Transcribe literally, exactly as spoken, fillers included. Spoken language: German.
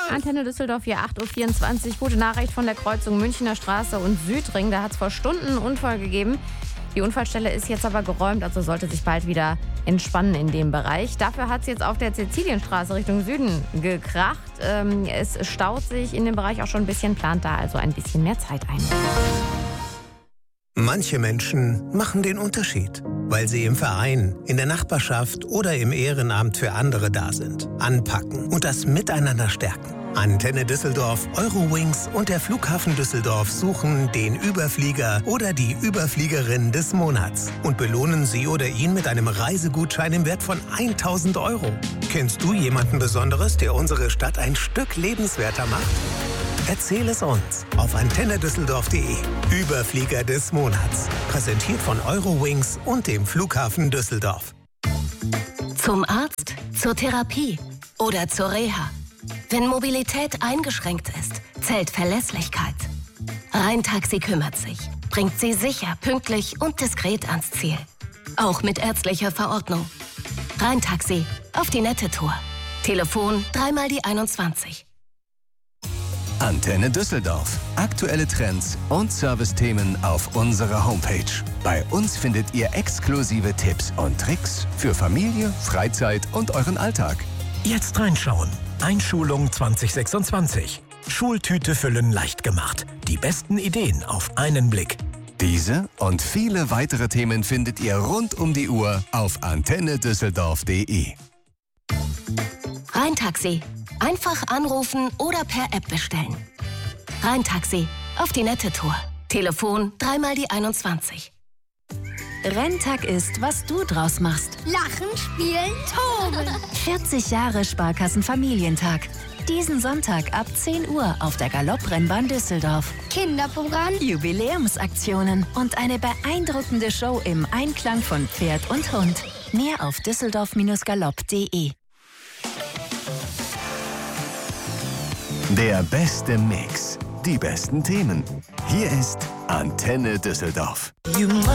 Antenne Düsseldorf hier, acht Uhr vierundzwanzig. Gute Nachricht von der Kreuzung Münchner Straße und Südring. Da hat es vor Stunden einen Unfall gegeben. Die Unfallstelle ist jetzt aber geräumt, also sollte sich bald wieder entspannen in dem Bereich. Dafür hat es jetzt auf der Cäcilienstraße Richtung Süden gekracht. Ähm, es staut sich in dem Bereich auch schon ein bisschen, plant da also ein bisschen mehr Zeit ein. Manche Menschen machen den Unterschied, weil sie im Verein, in der Nachbarschaft oder im Ehrenamt für andere da sind. Anpacken und das Miteinander stärken. Antenne Düsseldorf, Eurowings und der Flughafen Düsseldorf suchen den Überflieger oder die Überfliegerin des Monats und belohnen sie oder ihn mit einem Reisegutschein im Wert von tausend Euro. Kennst du jemanden Besonderes, der unsere Stadt ein Stück lebenswerter macht? Erzähl es uns auf antenne düsseldorf punkt de. Überflieger des Monats. Präsentiert von Eurowings und dem Flughafen Düsseldorf. Zum Arzt, zur Therapie oder zur Reha. Wenn Mobilität eingeschränkt ist, zählt Verlässlichkeit. Rhein-Taxi kümmert sich, bringt Sie sicher, pünktlich und diskret ans Ziel. Auch mit ärztlicher Verordnung. Rhein-Taxi, auf die nette Tour. Telefon dreimal die einundzwanzig. Antenne Düsseldorf. Aktuelle Trends und Servicethemen auf unserer Homepage. Bei uns findet ihr exklusive Tipps und Tricks für Familie, Freizeit und euren Alltag. Jetzt reinschauen. Einschulung zwanzig sechsundzwanzig. Schultüte füllen leicht gemacht. Die besten Ideen auf einen Blick. Diese und viele weitere Themen findet ihr rund um die Uhr auf antenne düsseldorf punkt de. Rhein-Taxi. Einfach anrufen oder per App bestellen. Rhein-Taxi, auf die nette Tour. Telefon dreimal die einundzwanzig. Renntag ist, was du draus machst. Lachen, spielen, toben. vierzig Jahre Sparkassen-Familientag. Diesen Sonntag ab zehn Uhr auf der Galopprennbahn Düsseldorf. Kinderprogramm, Jubiläumsaktionen und eine beeindruckende Show im Einklang von Pferd und Hund. Mehr auf düsseldorf galopp punkt de. Der beste Mix. Die besten Themen. Hier ist Antenne Düsseldorf.